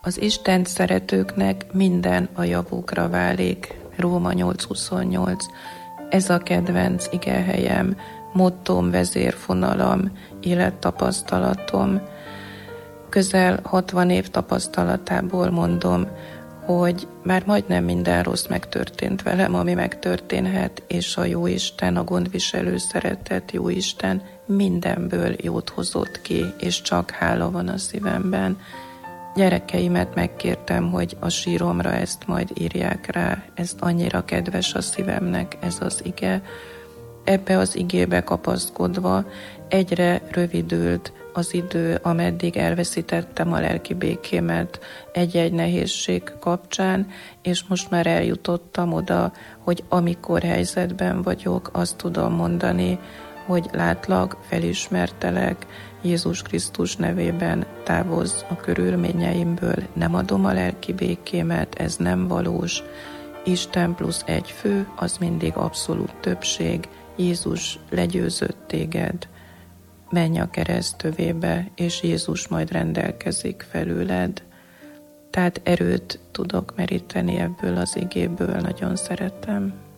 Az Istent szeretőknek minden a javukra válik. Róma 8.28. Ez a kedvenc igehelyem, mottóm, vezérfonalam, élettapasztalatom. Közel 60 év tapasztalatából mondom, hogy már majdnem minden rossz megtörtént velem, ami megtörténhet, és a Jóisten, a gondviselő szeretett Jóisten mindenből jót hozott ki, és csak hála van a szívemben. Gyerekeimet megkértem, hogy a síromra ezt majd írják rá, ez annyira kedves a szívemnek, ez az ige. Ebbe az igébe kapaszkodva egyre rövidült az idő, ameddig elveszítettem a lelki békémet egy-egy nehézség kapcsán, és most már eljutottam oda, hogy amikor helyzetben vagyok, azt tudom mondani, hogy látlak, felismertelek, Jézus Krisztus nevében távozz a körülményeimből, nem adom a lelki békémet, ez nem valós. Isten plusz egy fő, az mindig abszolút többség. Jézus legyőzött téged, menj a kereszt övébe, és Jézus majd rendelkezik felőled. Tehát erőt tudok meríteni ebből az igéből, nagyon szeretem.